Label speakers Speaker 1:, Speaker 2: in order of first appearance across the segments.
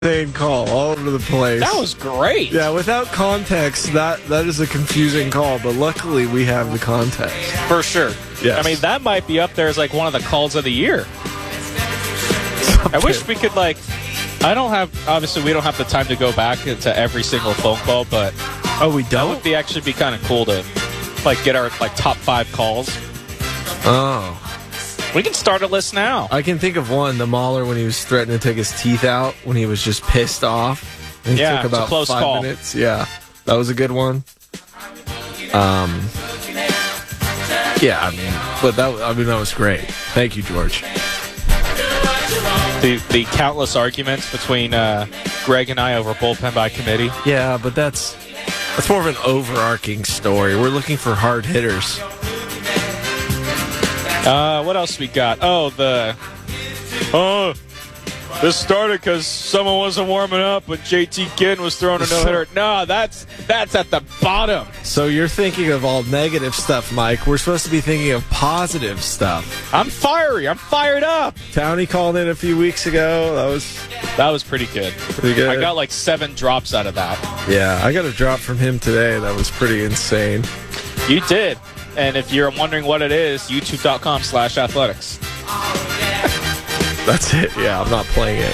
Speaker 1: insane call all over the place.
Speaker 2: That was great.
Speaker 1: Yeah, without context, that is a confusing call, but luckily we have the context.
Speaker 2: For sure.
Speaker 1: Yes.
Speaker 2: I mean, that might be up there as like one of the calls of the year. I wish we could obviously we don't have the time to go back into every single phone call, but
Speaker 1: we
Speaker 2: that
Speaker 1: don't?
Speaker 2: would be actually be kind of cool to like get our like top 5 calls.
Speaker 1: Oh.
Speaker 2: We can start a list now.
Speaker 1: I can think of one, the Mahler when he was threatening to take his teeth out, when he was just pissed off. And it took about
Speaker 2: it's a close
Speaker 1: 5
Speaker 2: call.
Speaker 1: minutes. Yeah, that was a good one. Yeah, that was great. Thank you, George.
Speaker 2: The countless arguments between Greg and I over bullpen by committee.
Speaker 1: Yeah, but that's more of an overarching story. We're looking for hard hitters.
Speaker 2: What else we got? This started because someone wasn't warming up, but JT Ginn was throwing a no-hitter. No, that's at the bottom.
Speaker 1: So you're thinking of all negative stuff, Mike. We're supposed to be thinking of positive stuff.
Speaker 2: I'm fiery. I'm fired up.
Speaker 1: Townie called in a few weeks ago.
Speaker 2: That was pretty good.
Speaker 1: Pretty good.
Speaker 2: I got like 7 drops out of that.
Speaker 1: Yeah, I got a drop from him today. That was pretty insane.
Speaker 2: You did. And if you're wondering what it is, youtube.com/athletics.
Speaker 1: That's it. Yeah, I'm not playing it.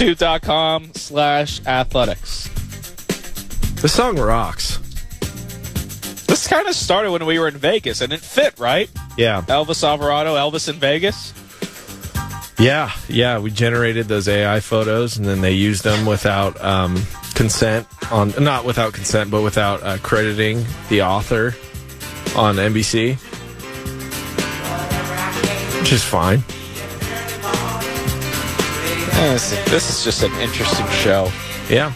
Speaker 2: youtube.com/athletics.
Speaker 1: The song rocks.
Speaker 2: This kind of started when we were in Vegas, and it fit, right?
Speaker 1: Yeah.
Speaker 2: Elvis Alvarado, Elvis in Vegas.
Speaker 1: Yeah. We generated those AI photos, and then they used them without consent. Not without consent, but without crediting the author on NBC, which is fine.
Speaker 2: This is just an interesting show.
Speaker 1: Yeah.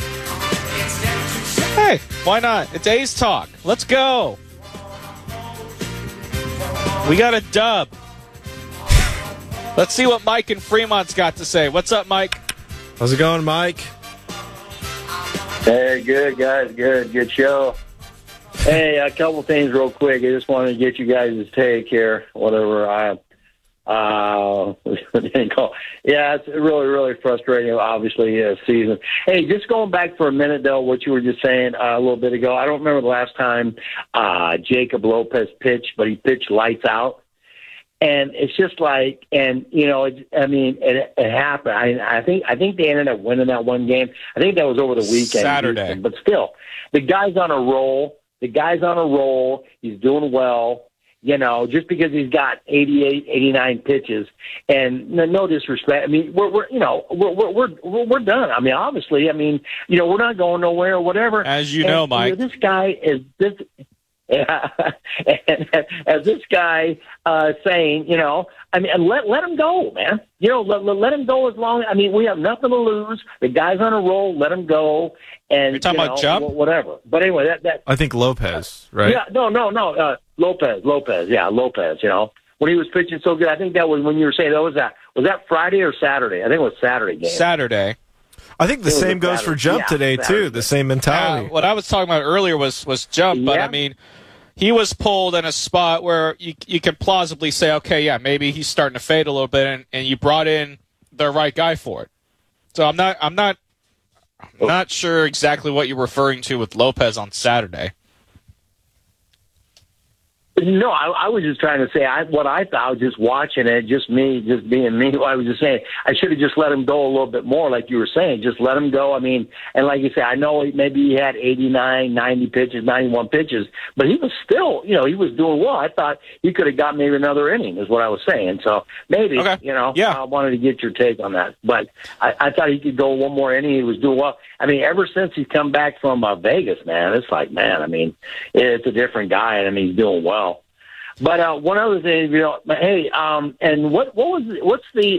Speaker 2: Hey, why not? It's A's Talk. Let's go. We got a dub. Let's see what Mike in Fremont's got to say. What's up, Mike?
Speaker 1: How's it going, Mike?
Speaker 3: Hey, good, guys. Good show. Hey, a couple things real quick. I just wanted to get you guys' take here. Yeah, it's really, really frustrating, obviously, season. Hey, just going back for a minute, though, what you were just saying a little bit ago. I don't remember the last time Jacob Lopez pitched, but he pitched lights out. And it's just like, and, you know, it happened. I think they ended up winning that one game. I think that was over the weekend.
Speaker 2: Saturday.
Speaker 3: But still, the guy's on a roll. He's doing well. You know, just because he's got 88, 89 pitches, and no disrespect. I mean, we're done. I mean, obviously, we're not going nowhere or whatever.
Speaker 2: As you know, Mike,
Speaker 3: this guy is this. Yeah, and as this guy saying, let him go, man. Let him go as long. We have nothing to lose. The guy's on a roll. Let him go. And
Speaker 2: you're talking about Jump?
Speaker 3: Whatever. But anyway, that
Speaker 1: I think Lopez, right?
Speaker 3: Yeah, no. Lopez. Yeah, Lopez. When he was pitching so good, I think that was when you were saying was that Friday or Saturday? I think it was Saturday game.
Speaker 2: Saturday.
Speaker 1: I think the same goes for Jump today too. The same mentality.
Speaker 2: What I was talking about earlier was Jump, but he was pulled in a spot where you can plausibly say, okay, yeah, maybe he's starting to fade a little bit, and you brought in the right guy for it. So I'm not sure exactly what you're referring to with Lopez on Saturday.
Speaker 3: No, I was just trying to say what I thought, just watching it, just being me. I was just saying I should have just let him go a little bit more, like you were saying. Just let him go. And like you say, I know maybe he had 89, 90 pitches, 91 pitches, but he was still, he was doing well. I thought he could have got maybe another inning, is what I was saying. So maybe,
Speaker 2: okay.
Speaker 3: I wanted to get your take on that. But I thought he could go one more inning. He was doing well. Ever since he's come back from Vegas, man, it's like, it's a different guy, and he's doing well. But one other thing, hey, and what's the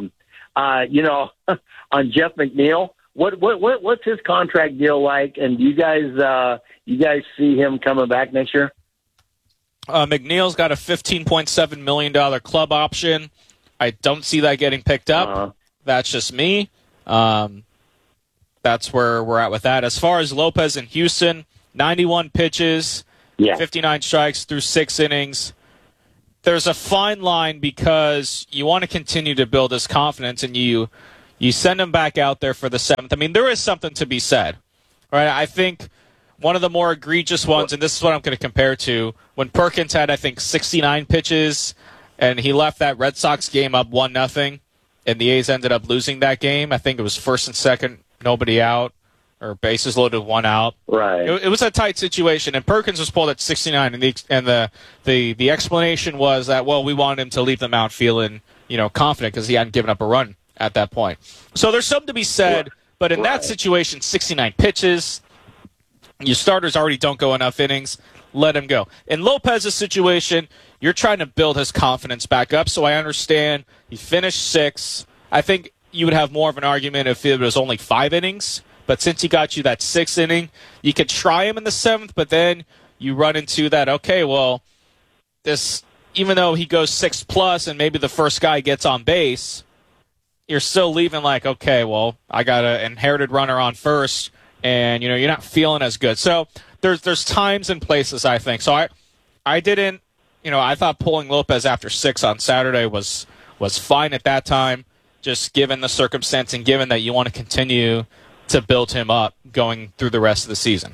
Speaker 3: on Jeff McNeil? What's his contract deal like? And do you guys see him coming back next year?
Speaker 2: McNeil's got a $15.7 million club option. I don't see that getting picked up. That's just me. That's where we're at with that. As far as Lopez in Houston, 91 pitches.
Speaker 3: Yeah.
Speaker 2: 59 strikes through 6 innings. There's a fine line because you want to continue to build his confidence, and you You send him back out there for the 7th. I mean, there is something to be said, right? I think one of the more egregious ones, and this is what I'm going to compare to, when Perkins had, I think, 69 pitches, and he left that Red Sox game up 1-0, and the A's ended up losing that game. I think it was first and second, nobody out, or bases loaded, 1 out.
Speaker 3: Right.
Speaker 2: It was a tight situation, and Perkins was pulled at 69, and the explanation was that, well, we wanted him to leave the mound feeling, confident because he hadn't given up a run at that point. So there's something to be said, but in that situation, 69 pitches, your starters already don't go enough innings, let him go. In Lopez's situation, you're trying to build his confidence back up, so I understand he finished 6. I think you would have more of an argument if it was only 5 innings, but since he got you that 6th inning, you could try him in the 7th, but then you run into that, okay, well, this, even though he goes 6+ and maybe the first guy gets on base, you're still leaving like, okay, well, I got an inherited runner on first, and you're not feeling as good. So there's times and places, I think. So I didn't, I thought pulling Lopez after 6 on Saturday was fine at that time, just given the circumstance and given that you want to continue to build him up going through the rest of the season.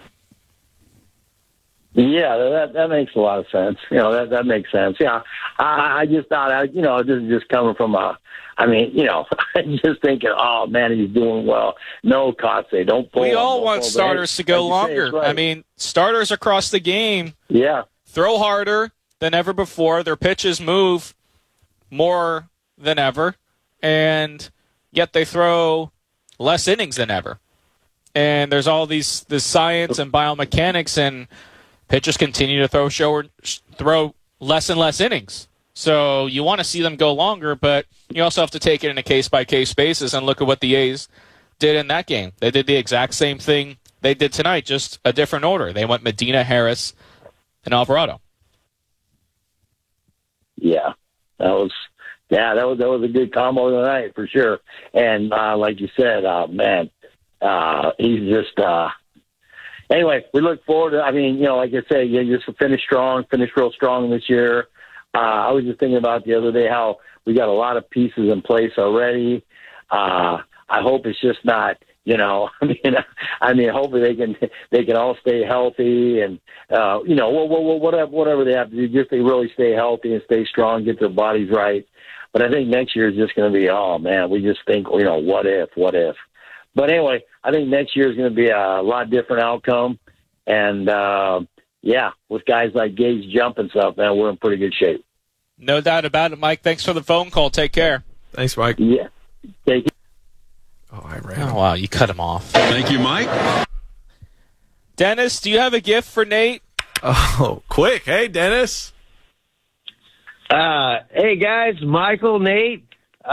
Speaker 3: Yeah, that makes a lot of sense. That makes sense. Yeah, I just thought, this is just coming from I'm just thinking, oh, man, he's doing well. No, Kotze, don't pull him.
Speaker 2: We all want starters to go longer.
Speaker 3: Right.
Speaker 2: I mean, starters across the game throw harder than ever before. Their pitches move more than ever, and yet they throw less innings than ever. And there's all this science and biomechanics, and pitchers continue to throw less and less innings. So you want to see them go longer, but you also have to take it in a case-by-case basis and look at what the A's did in that game. They did the exact same thing they did tonight, just a different order. They went Medina, Harris, and Alvarado.
Speaker 3: Yeah, that was a good combo tonight for sure. And like you said, he's just. Anyway, we look forward to. Like I said, you just finish real strong this year. I was just thinking about the other day how we got a lot of pieces in place already. I hope it's just not, hopefully they can all stay healthy and, whatever they have to do, just to really stay healthy and stay strong, get their bodies right. But I think next year is just going to be, oh man, we just think, what if? But anyway, I think next year is going to be a lot different outcome. And, with guys like Gage jumping stuff, man, we're in pretty good shape.
Speaker 2: No doubt about it, Mike. Thanks for the phone call. Take care.
Speaker 1: Thanks, Mike.
Speaker 3: Yeah. Take it.
Speaker 1: Oh, I ran.
Speaker 2: Oh, wow. You cut him off.
Speaker 4: Thank you, Mike.
Speaker 2: Dennis, do you have a gift for Nate?
Speaker 1: Oh, quick. Hey, Dennis.
Speaker 5: Hey, guys. Michael, Nate.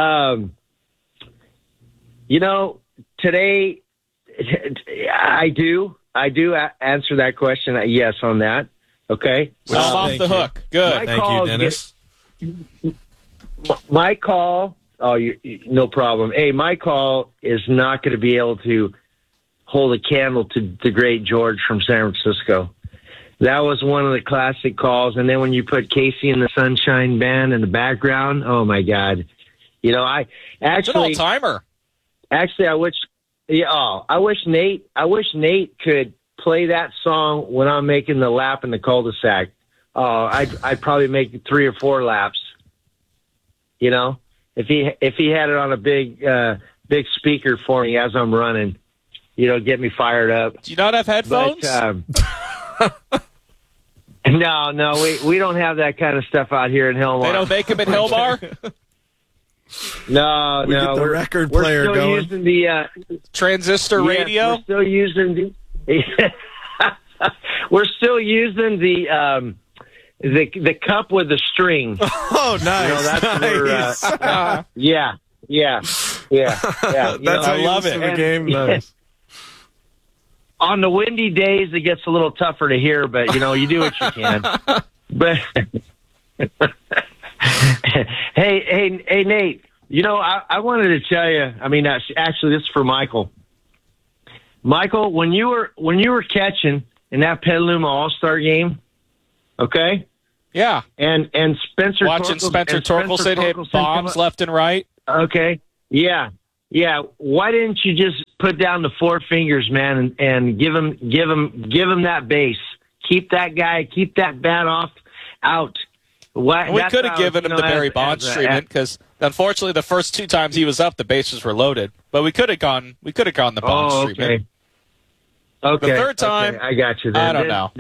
Speaker 5: Today, I do answer that question. Yes, on that. Okay.
Speaker 2: So I'm off the hook. Good.
Speaker 1: Thank you, Dennis.
Speaker 5: My call. Oh, no problem. Hey, my call is not going to be able to hold a candle to the great George from San Francisco. That was one of the classic calls. And then when you put Casey and the Sunshine Band in the background, oh my God. I actually
Speaker 2: it's an all-timer.
Speaker 5: Actually, I wish Nate could play that song when I'm making the lap in the cul-de-sac. I'd probably make 3 or 4 laps. If he had it on a big speaker for me as I'm running, get me fired up.
Speaker 2: Do you not have headphones?
Speaker 5: But, no, we don't have that kind of stuff out here in Hillmar.
Speaker 2: They don't make them in Hillmar?
Speaker 5: No,
Speaker 1: Get the record player
Speaker 5: we're still
Speaker 1: going.
Speaker 5: Using the
Speaker 2: transistor radio.
Speaker 5: We're still using the cup with the string.
Speaker 1: Oh, nice.
Speaker 5: That's
Speaker 1: nice.
Speaker 5: Where, yeah.
Speaker 1: That's
Speaker 2: I love it.
Speaker 1: The game. Nice.
Speaker 5: On the windy days, it gets a little tougher to hear, but you do what you can. But hey, Nate. I wanted to tell you. Actually, this is for Michael. Michael, when you were catching in that Petaluma All-Star game, okay?
Speaker 2: Yeah.
Speaker 5: And Spencer
Speaker 2: watching Spencer Torkelson hit bombs left and right.
Speaker 5: Okay. Yeah. Yeah, why didn't you just put down the four fingers, man, and give him that base? Keep that guy, keep that bat out.
Speaker 2: And we could have given him the Barry Bonds treatment because, unfortunately, the first 2 times he was up, the bases were loaded. But we could have gone the Bonds treatment.
Speaker 5: Okay.
Speaker 2: The third time,
Speaker 5: I got you.
Speaker 2: I don't know.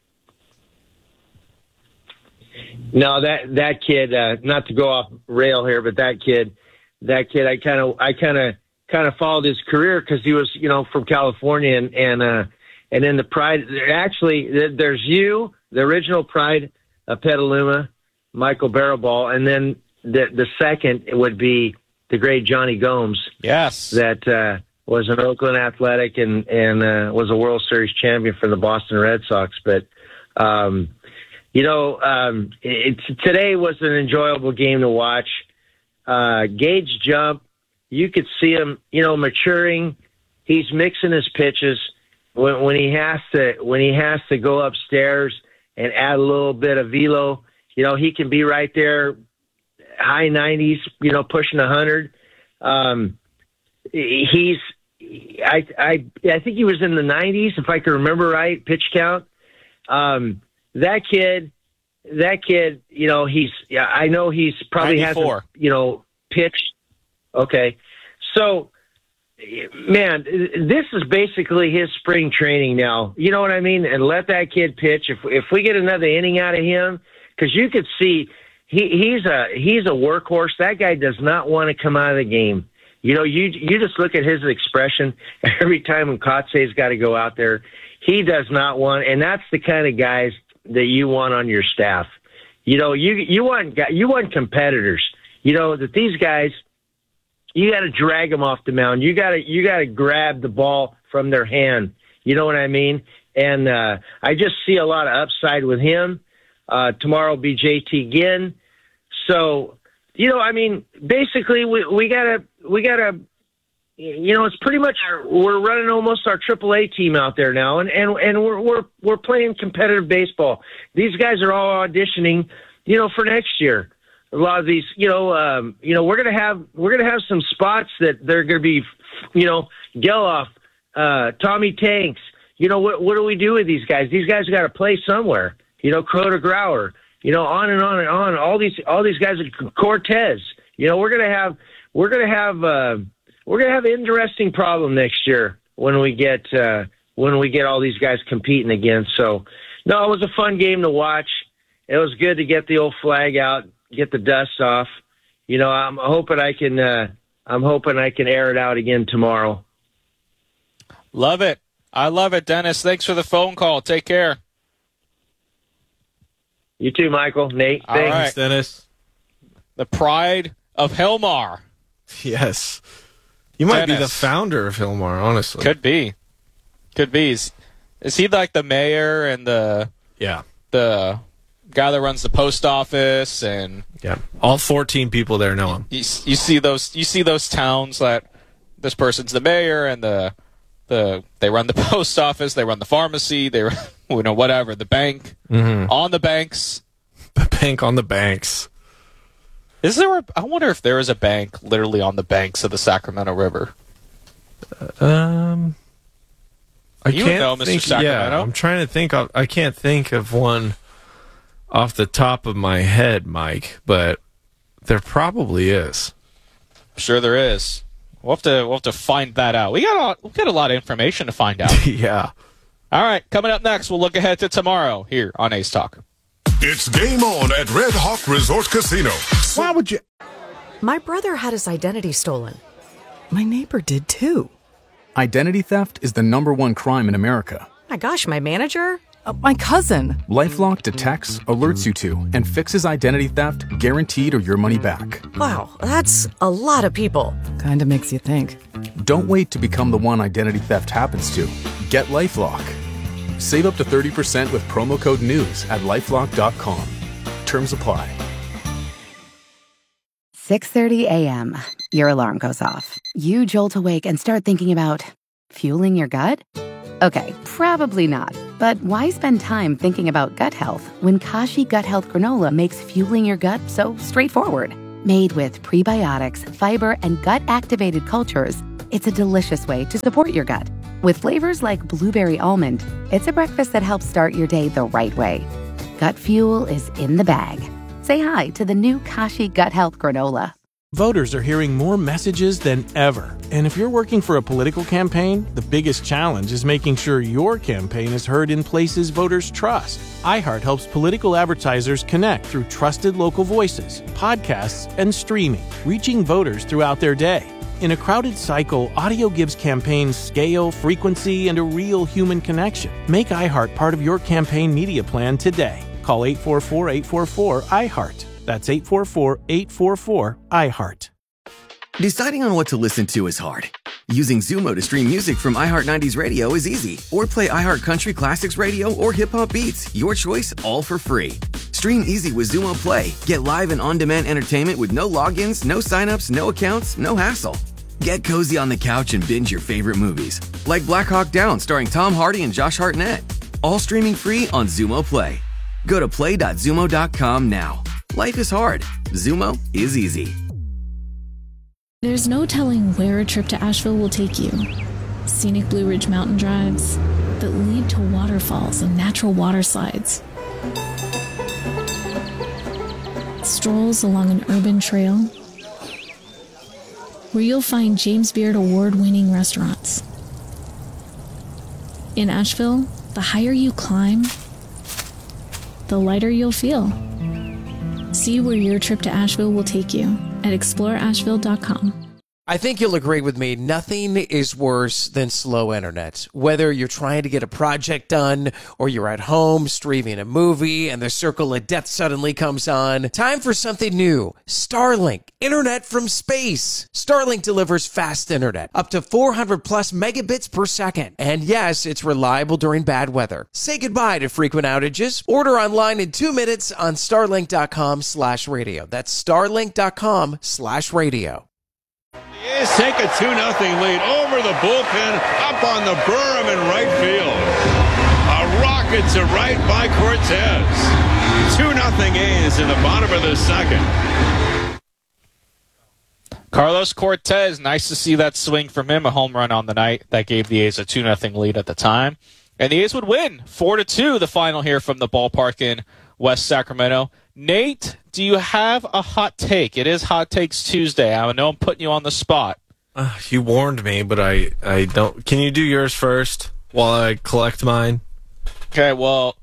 Speaker 5: No, that kid. Not to go off rail here, but that kid. I kind of followed his career because he was, from California, and then the Pride. Actually, there's you, the original Pride of Petaluma, Michael Barrowball, and then the second would be the great Johnny Gomes.
Speaker 2: Yes,
Speaker 5: that was an Oakland Athletic and was a World Series champion for the Boston Red Sox. But today was an enjoyable game to watch. Gage jump, you could see him, maturing. He's mixing his pitches when he has to go upstairs and add a little bit of velo. He can be right there, high 90s, pushing 100. I think he was in the 90s, if I can remember right, pitch count. That kid, I know he's probably
Speaker 2: 94.
Speaker 5: hasn't, pitched. Okay. So, man, this is basically his spring training now. You know what I mean? And let that kid pitch. If we get another inning out of him, because you could see he's a workhorse. That guy does not want to come out of the game. You just look at his expression every time when Kotze's got to go out there. He does not want, and that's the kind of guys that you want on your staff. You want competitors. That these guys, you got to drag them off the mound. You got to grab the ball from their hand. You know what I mean? And I just see a lot of upside with him. Tomorrow will be JT Ginn. So, basically we gotta, it's pretty much we're running almost our AAA team out there now, and we're playing competitive baseball. These guys are all auditioning, for next year. A lot of these, we're gonna have some spots that they're gonna be, Geloff, Tommy Tanks. What do we do with these guys? These guys got to play somewhere. Crota Grauer. On and on and on. All these guys are Cortez. We're gonna have an interesting problem next year when we get all these guys competing again. So, no, it was a fun game to watch. It was good to get the old flag out, get the dust off. I'm hoping I can air it out again tomorrow.
Speaker 2: Love it. I love it, Dennis. Thanks for the phone call. Take care.
Speaker 5: You too, Michael. Nate, thanks.
Speaker 2: All right.
Speaker 1: Dennis.
Speaker 2: The Pride of Hilmar.
Speaker 1: Yes. You might
Speaker 2: Dennis.
Speaker 1: be the founder of Hilmar, honestly.
Speaker 2: Could be. Is he like the mayor and the guy that runs the post office and
Speaker 1: all 14 people there know him.
Speaker 2: You see those towns that this person's the mayor and they run the post office, they run the pharmacy, they run, whatever, the bank, on the banks.
Speaker 1: The bank on the banks.
Speaker 2: I wonder if there is a bank literally on the banks of the Sacramento River.
Speaker 1: I can't
Speaker 2: know, Mr.
Speaker 1: think,
Speaker 2: Sacramento.
Speaker 1: Yeah, I'm trying to think. I can't think of one off the top of my head, Mike, but there probably is.
Speaker 2: I'm sure there is. We'll have to find that out. We got a lot of information to find out.
Speaker 1: Yeah.
Speaker 2: All right, coming up next, we'll look ahead to tomorrow here on Ace Talk.
Speaker 4: It's game on at Red Hawk Resort Casino.
Speaker 6: Why would you?
Speaker 7: My brother had his identity stolen.
Speaker 8: My neighbor did too. Identity theft is the #1 crime in America.
Speaker 7: My gosh, my manager?
Speaker 8: My cousin. LifeLock detects, alerts you to, and fixes identity theft guaranteed or your money back.
Speaker 7: Wow, that's a lot of people.
Speaker 8: Kinda makes you think. Don't wait to become the one identity theft happens to. Get LifeLock. Save up to 30% with promo code NEWS at LifeLock.com. Terms apply.
Speaker 9: 6:30 a.m. Your alarm goes off. You jolt awake and start thinking about fueling your gut? Okay, probably not. But why spend time thinking about gut health when Kashi Gut Health Granola makes fueling your gut so straightforward? Made with prebiotics, fiber, and gut-activated cultures, it's a delicious way to support your gut. With flavors like blueberry almond, it's a breakfast that helps start your day the right way. Gut Fuel is in the bag. Say hi to the new Kashi Gut Health Granola.
Speaker 6: Voters are hearing more messages than ever. And if you're working for a political campaign, the biggest challenge is making sure your campaign is heard in places voters trust. iHeart helps political advertisers connect through trusted local voices, podcasts, and streaming, reaching voters throughout their day. In a crowded cycle, audio gives campaigns scale, frequency, and a real human connection. Make iHeart part of your campaign media plan today. Call 844-844-iHeart. That's 844-844-iHeart.
Speaker 10: Deciding on what to listen to is hard. Using Zumo to stream music from iHeart 90s Radio is easy. Or play iHeart Country Classics Radio or Hip Hop Beats. Your choice, all for free. Stream easy with Zumo Play. Get live and on-demand entertainment with no logins, no signups, no accounts, no hassle. Get cozy on the couch and binge your favorite movies. Like Black Hawk Down starring Tom Hardy and Josh Hartnett. All streaming free on Zumo Play. Go to play.zumo.com now. Life is hard. Zumo is easy.
Speaker 11: There's no telling where a trip to Asheville will take you. Scenic Blue Ridge mountain drives that lead to waterfalls and natural water slides. Strolls along an urban trail where you'll find James Beard award-winning restaurants. In Asheville, the higher you climb, the lighter you'll feel. See where your trip to Asheville will take you at exploreasheville.com.
Speaker 12: I think you'll agree with me, nothing is worse than slow internet. Whether you're trying to get a project done or you're at home streaming a movie and the circle of death suddenly comes on, time for something new. Starlink, internet from space. Starlink delivers fast internet, up to 400 plus megabits per second. And yes, it's reliable during bad weather. Say goodbye to frequent outages. Order online in 2 minutes on starlink.com/radio. That's starlink.com/radio.
Speaker 13: Is take a 2-0 lead over the bullpen, up on the berm in right field. A rocket to right by Cortez. 2-0 A's in the bottom of the second.
Speaker 2: Carlos Cortez, nice to see that swing from him, a home run on the night. That gave the A's a 2-0 lead at the time. And the A's would win 4-2 the final here from the ballpark in West Sacramento. Nate, do you have a hot take? It is Hot Takes Tuesday. I know I'm putting you on the spot.
Speaker 1: You warned me, but I don't. Can you do yours first while I collect mine?
Speaker 2: Okay, well,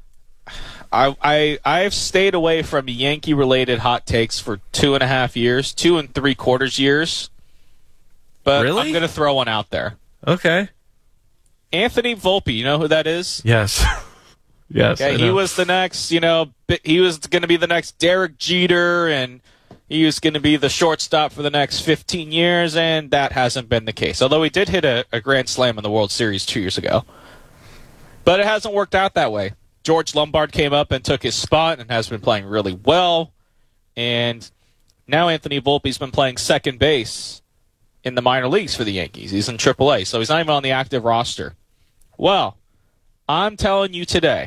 Speaker 2: I've stayed away from Yankee-related hot takes for 2.5 years, 2 3/4 years. But
Speaker 1: really?
Speaker 2: I'm going to throw one out there.
Speaker 1: Okay.
Speaker 2: Anthony Volpe, you know who that is?
Speaker 1: Yes. Yes.
Speaker 2: Okay, he was the next, he was going to be the next Derek Jeter, and he was going to be the shortstop for the next 15 years, and that hasn't been the case. Although he did hit a grand slam in the World Series 2 years ago. But it hasn't worked out that way. George Lombard came up and took his spot and has been playing really well. And now Anthony Volpe's been playing second base in the minor leagues for the Yankees. He's in AAA, so he's not even on the active roster. Well, I'm telling you today,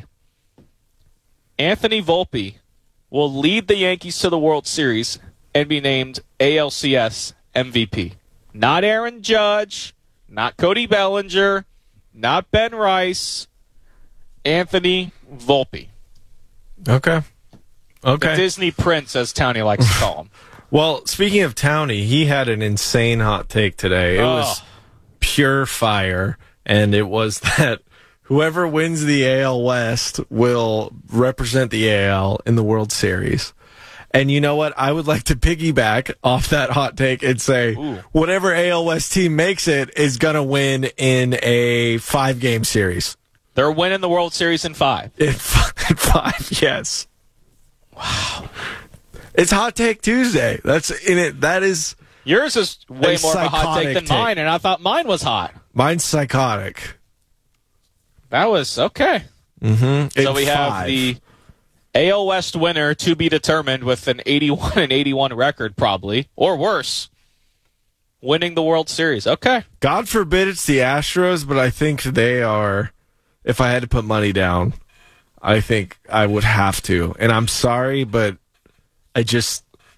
Speaker 2: Anthony Volpe will lead the Yankees to the World Series and be named ALCS MVP. Not Aaron Judge, not Cody Bellinger, not Ben Rice, Anthony Volpe.
Speaker 1: Okay.
Speaker 2: The Disney Prince, as Townie likes to call him.
Speaker 1: Well, speaking of Townie, he had an insane hot take today. It was pure fire, and it was that whoever wins the AL West will represent the AL in the World Series. And you know what? I would like to piggyback off that hot take and say whatever AL West team makes it is going to win in a 5-game series.
Speaker 2: They're winning the World Series in 5.
Speaker 1: In 5, yes. Wow. It's Hot Take Tuesday. That's in it. That is.
Speaker 2: Yours is way more of a hot take than mine, and I thought mine was hot.
Speaker 1: Mine's psychotic.
Speaker 2: That was okay.
Speaker 1: Mm-hmm.
Speaker 2: So we have the AL West winner to be determined with an 81-81 record, probably, or worse, winning the World Series. Okay.
Speaker 1: God forbid it's the Astros, but I think they are. If I had to put money down, I think I would have to. And I'm sorry, but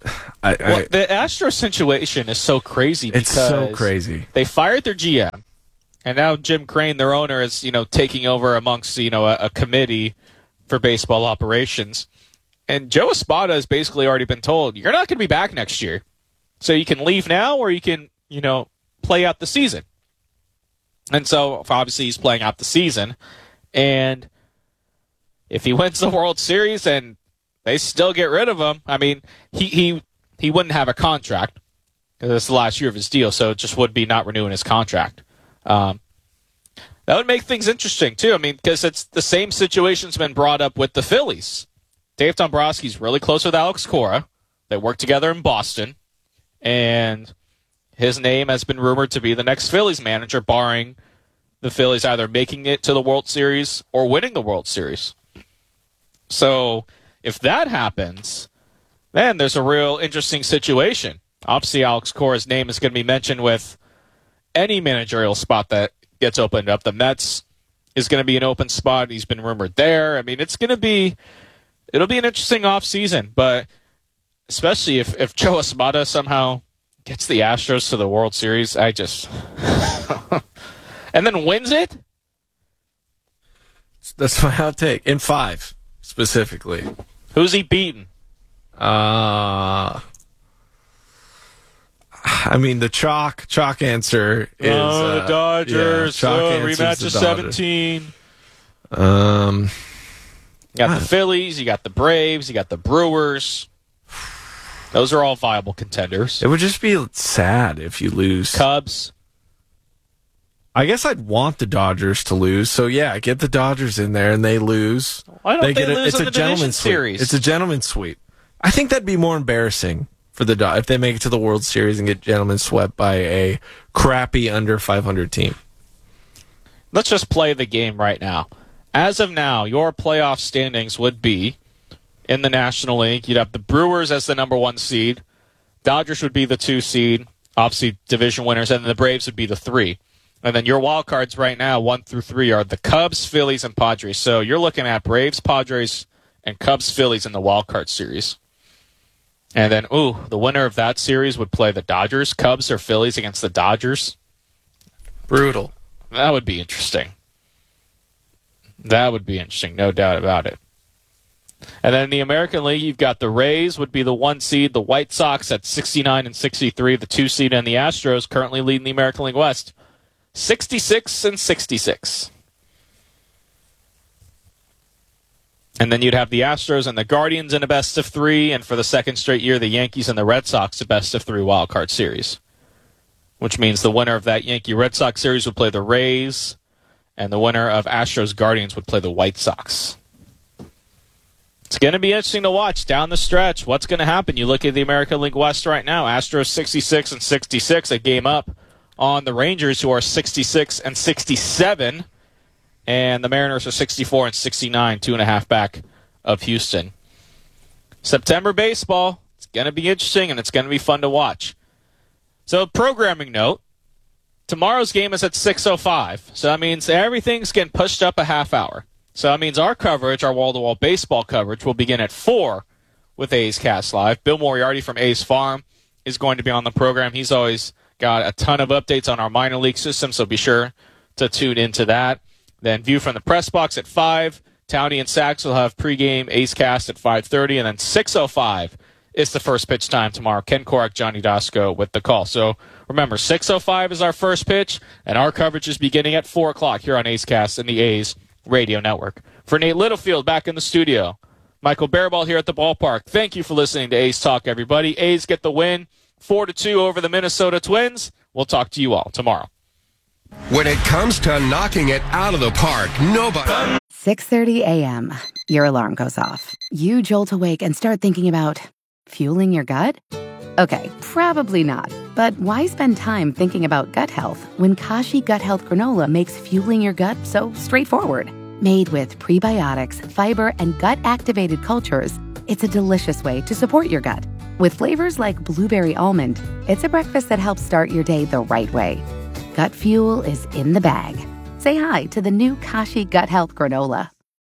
Speaker 2: the Astros situation is so crazy.
Speaker 1: It's so crazy.
Speaker 2: They fired their GM, and now Jim Crane, their owner, is taking over amongst a committee for baseball operations. And Joe Espada has basically already been told, you're not going to be back next year. So you can leave now or you can, play out the season. And so, obviously, he's playing out the season. And if he wins the World Series and they still get rid of him, I mean, he wouldn't have a contract. This is the last year of his deal, so it just would be not renewing his contract. That would make things interesting, too. I mean, because it's the same situation's been brought up with the Phillies. Dave Dombrowski's really close with Alex Cora. They work together in Boston. And his name has been rumored to be the next Phillies manager, barring the Phillies either making it to the World Series or winning the World Series. So if that happens, then there's a real interesting situation. Obviously, Alex Cora's name is going to be mentioned with any managerial spot that gets opened up. The Mets is going to be an open spot. He's been rumored there. I mean, it'll be an interesting offseason, but especially if Joe Espada somehow gets the Astros to the World Series, and then wins it?
Speaker 1: That's my hot take. In 5, specifically.
Speaker 2: Who's he beaten?
Speaker 1: I mean, the chalk answer is...
Speaker 2: the Dodgers.
Speaker 1: Yeah,
Speaker 2: rematch of 17. You got the Phillies, you got the Braves, you got the Brewers. Those are all viable contenders.
Speaker 1: It would just be sad if you lose.
Speaker 2: Cubs.
Speaker 1: I guess I'd want the Dodgers to lose. So, yeah, get the Dodgers in there and they lose.
Speaker 2: Why don't they lose in the division series?
Speaker 1: It's a gentleman's sweep. I think that'd be more embarrassing for the if they make it to the World Series and get gentlemen's swept by a crappy under 500 team.
Speaker 2: Let's just play the game right now. As of now, your playoff standings would be in the National League. You'd have the Brewers as the number 1 seed. Dodgers would be the 2 seed, obviously division winners, and then the Braves would be the 3. And then your wild cards right now, 1 through 3, are the Cubs, Phillies, and Padres. So you're looking at Braves, Padres, and Cubs, Phillies in the wild card series. And then, the winner of that series would play the Dodgers, Cubs, or Phillies against the Dodgers.
Speaker 1: Brutal.
Speaker 2: That would be interesting. That would be interesting, no doubt about it. And then in the American League, you've got the Rays would be the 1 seed, the White Sox at 69 and 63, the 2 seed, and the Astros currently leading the American League West, 66 and 66. And then you'd have the Astros and the Guardians in a best of 3, and for the second straight year, the Yankees and the Red Sox a best of 3 wild card series, which means the winner of that Yankee-Red Sox series would play the Rays, and the winner of Astros-Guardians would play the White Sox. It's going to be interesting to watch down the stretch. What's going to happen? You look at the American League West right now. Astros 66 and 66, a game up on the Rangers, who are 66 and 67. And the Mariners are 64 and 69, 2.5 back of Houston. September baseball, it's going to be interesting, and it's going to be fun to watch. So, programming note, tomorrow's game is at 6:05. So that means everything's getting pushed up a half hour. So that means our coverage, our wall-to-wall baseball coverage, will begin at 4 with A's Cast Live. Bill Moriarty from A's Farm is going to be on the program. He's always got a ton of updates on our minor league system, so be sure to tune into that. Then View from the Press Box at 5. Townie and Sachs will have pregame A's Cast at 5:30. And then 6:05 is the first pitch time tomorrow. Ken Korak, Johnny Dasco with the call. So remember, 6:05 is our first pitch, and our coverage is beginning at 4 o'clock here on A's Cast and the A's Radio Network. For Nate Littlefield back in the studio, Michael Bearball here at the ballpark. Thank you for listening to A's Talk, everybody. A's get the win, 4-2 over the Minnesota Twins. We'll talk to you all tomorrow.
Speaker 14: When it comes to knocking it out of the park, nobody...
Speaker 9: 6:30 a.m. Your alarm goes off. You jolt awake and start thinking about fueling your gut? Okay, probably not. But why spend time thinking about gut health when Kashi Gut Health Granola makes fueling your gut so straightforward? Made with prebiotics, fiber, and gut-activated cultures, it's a delicious way to support your gut. With flavors like blueberry almond, it's a breakfast that helps start your day the right way. Gut fuel is in the bag. Say hi to the new Kashi Gut Health Granola.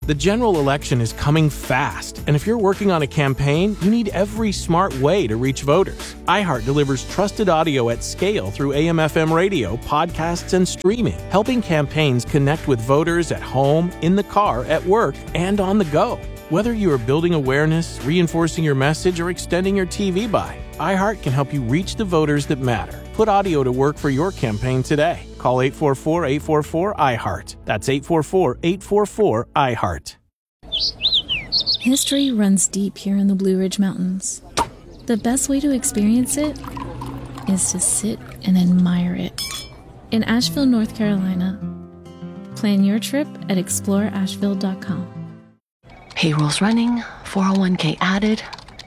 Speaker 6: The general election is coming fast, and if you're working on a campaign, you need every smart way to reach voters. iHeart delivers trusted audio at scale through AM/FM radio, podcasts, and streaming, helping campaigns connect with voters at home, in the car, at work, and on the go. Whether you are building awareness, reinforcing your message, or extending your TV buy, iHeart can help you reach the voters that matter. Put audio to work for your campaign today. Call 844-844-iHeart. That's 844-844-iHeart.
Speaker 11: History runs deep here in the Blue Ridge Mountains. The best way to experience it is to sit and admire it. In Asheville, North Carolina. Plan your trip at exploreasheville.com.
Speaker 15: Payroll's running, 401k added.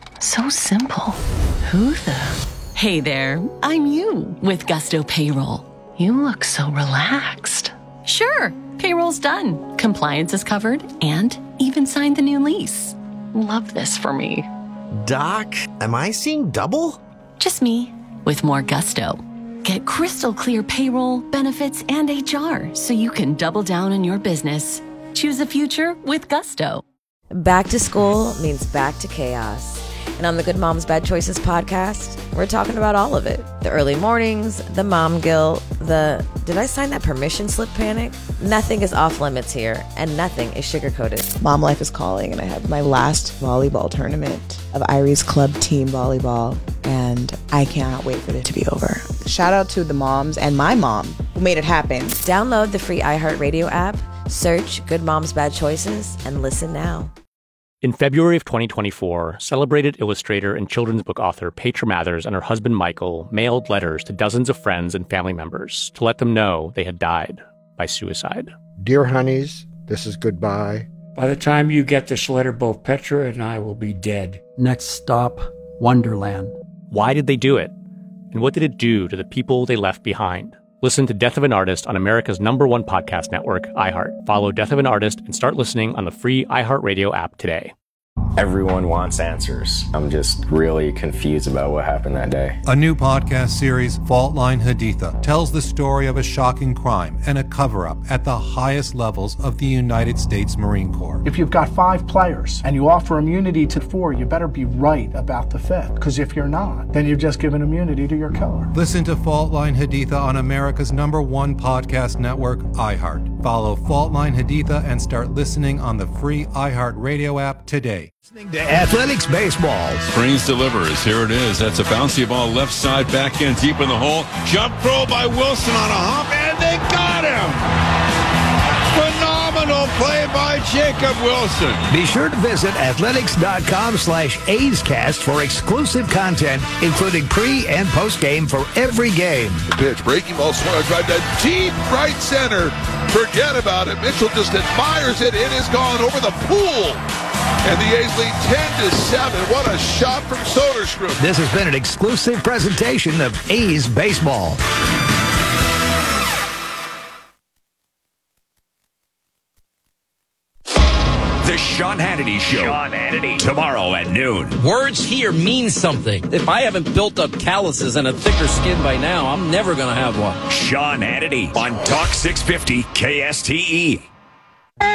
Speaker 15: So simple. Who the? Hey there, I'm you with Gusto Payroll. You look so relaxed. Sure, payroll's done. Compliance is covered and even signed the new lease. Love this for me.
Speaker 16: Doc, am I seeing double?
Speaker 15: Just me with more gusto. Get crystal clear payroll, benefits, and HR so you can double down on your business. Choose a future with Gusto.
Speaker 17: Back to school means back to chaos. And on the Good Moms Bad Choices podcast, we're talking about all of it. The early mornings, the mom guilt, the did I sign that permission slip panic? Nothing is off limits here, and nothing is sugar-coated.
Speaker 18: Mom life is calling, and I have my last volleyball tournament of Irie's club team volleyball, and I cannot wait for it to be over. Shout out to the moms and my mom who made it happen.
Speaker 17: Download the free iHeartRadio app, search Good Moms Bad Choices, and listen now.
Speaker 19: In February of 2024, celebrated illustrator and children's book author Petra Mathers and her husband Michael mailed letters to dozens of friends and family members to let them know they had died by suicide.
Speaker 20: Dear honeys, this is goodbye.
Speaker 21: By the time you get this letter, both Petra and I will be dead.
Speaker 22: Next stop, Wonderland.
Speaker 19: Why did they do it? And what did it do to the people they left behind? Listen to Death of an Artist on America's #1 podcast network, iHeart. Follow Death of an Artist and start listening on the free iHeartRadio app today.
Speaker 23: Everyone wants answers. I'm just really confused about what happened that day.
Speaker 24: A new podcast series, Fault Line Haditha, tells the story of a shocking crime and a cover-up at the highest levels of the United States Marine Corps.
Speaker 25: If you've got 5 players and you offer immunity to 4, you better be right about the 5th. Because if you're not, then you've just given immunity to your killer.
Speaker 24: Listen to Fault Line Haditha on America's #1 podcast network, iHeart. Follow Fault Line Haditha and start listening on the free iHeartRadio app today.
Speaker 26: To Athletics Baseball.
Speaker 13: Springs delivers. Here it is. That's a bouncy ball left side, back in deep in the hole. Jump throw by Wilson on a hop, and they got him. Phenomenal play by Jacob Wilson.
Speaker 26: Be sure to visit athletics.com/A'sCast for exclusive content, including pre- and post-game for every game.
Speaker 27: The pitch, breaking ball, swung a drive to deep right center. Forget about it. Mitchell just admires it. It is gone over the pool. And the A's lead 10-7. What a shot from Soderstrom.
Speaker 26: This has been an exclusive presentation of A's Baseball.
Speaker 28: The Sean Hannity Show.
Speaker 29: Sean Hannity.
Speaker 28: Tomorrow at noon.
Speaker 29: Words here mean something. If I haven't built up calluses and a thicker skin by now, I'm never going to have one.
Speaker 28: Sean Hannity on Talk 650 KSTE.